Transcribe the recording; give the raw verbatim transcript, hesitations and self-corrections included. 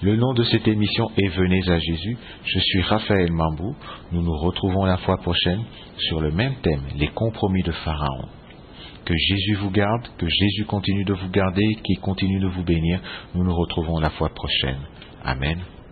Le nom de cette émission est Venez à Jésus. Je suis Raphaël Mambou. Nous nous retrouvons la fois prochaine sur le même thème, les compromis de Pharaon. Que Jésus vous garde, que Jésus continue de vous garder, qu'il continue de vous bénir. Nous nous retrouvons la fois prochaine. Amen.